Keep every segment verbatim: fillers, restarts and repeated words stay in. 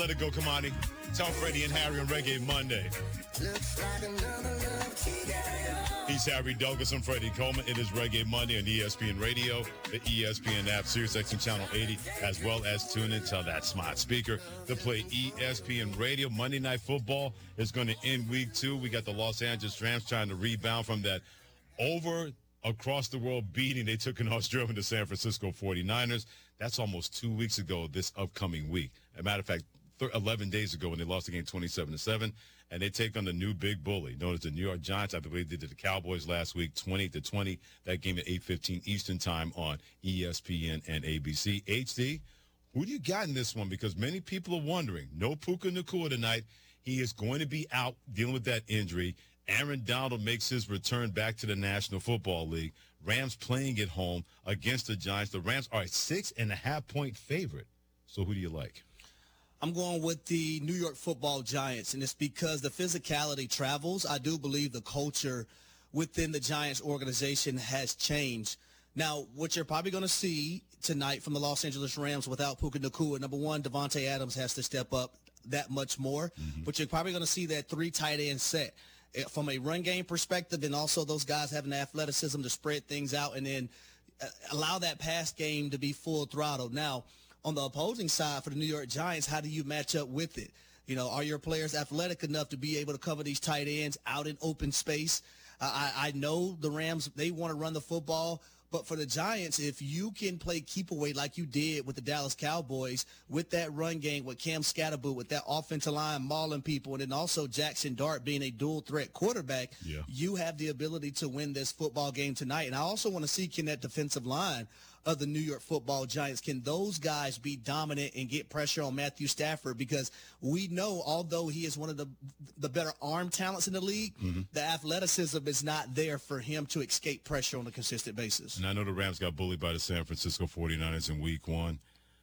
Let it go, Kamani. Tell Freddie and Harry on Reggae Monday. Looks like another love T K O. He's Harry Douglas. I'm Freddie Coleman. It is Reggae Monday on E S P N Radio, the E S P N app, SiriusXM Channel eighty, as well as tune in to that smart speaker to play E S P N Radio. Monday Night Football is going to end week two. We got the Los Angeles Rams trying to rebound from that over across the world beating they took in Australia to San Francisco forty-niners. That's almost two weeks ago this upcoming week. As a matter of fact, eleven days ago when they lost the game twenty-seven to seven, and they take on the new big bully known as the New York Giants. I believe they did the Cowboys last week, twenty to twenty. That game at eight fifteen Eastern time on E S P N and A B C. H D, who do you got in this one? Because many people are wondering. No Puka Nacua tonight. He is going to be out dealing with that injury. Aaron Donald makes his return back to the National Football League. Rams playing at home against the Giants. The Rams are a six and a half point favorite. So who do you like? I'm going with the New York Football Giants, and it's because the physicality travels. I do believe the culture within the Giants organization has changed. Now, what you're probably going to see tonight from the Los Angeles Rams without Puka Nacua, number one, Devontae Adams has to step up that much more, mm-hmm. but you're probably going to see that three tight end set from a run game perspective, and also those guys having the athleticism to spread things out and then allow that pass game to be full throttle. Now, on the opposing side for the New York Giants, how do you match up with it? You know, are your players athletic enough to be able to cover these tight ends out in open space? Uh, I, I know the Rams, they want to run the football, but for the Giants, if you can play keep away like you did with the Dallas Cowboys, with that run game, with Cam Scatterboot, with that offensive line mauling people, and then also Jackson Dart being a dual threat quarterback, yeah. you have the ability to win this football game tonight. And I also want to see, can that defensive line of the New York Football Giants, can those guys be dominant and get pressure on Matthew Stafford? Because we know, although he is one of the the better arm talents in the league, mm-hmm. the athleticism is not there for him to escape pressure on a consistent basis. And I know the Rams got bullied by the San Francisco forty-niners in week one,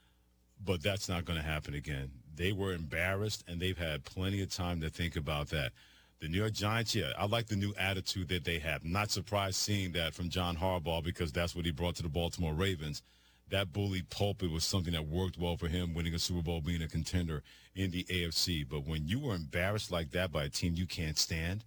but that's not going to happen again. They were embarrassed, and they've had plenty of time to think about that. The New York Giants, yeah, I like the new attitude that they have. Not surprised seeing that from John Harbaugh, because that's what he brought to the Baltimore Ravens. That bully pulpit was something that worked well for him, winning a Super Bowl, being a contender in the A F C. But when you were embarrassed like that by a team you can't stand,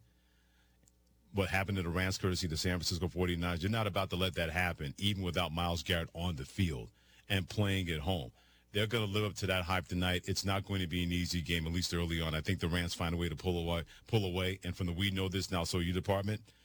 what happened to the Rams, courtesy the San Francisco forty-niners, you're not about to let that happen, even without Myles Garrett on the field and playing at home. They're going to live up to that hype tonight. It's not going to be an easy game, at least early on. I think the Rams find a way to pull away, pull away. And from the We Know This Now So You department,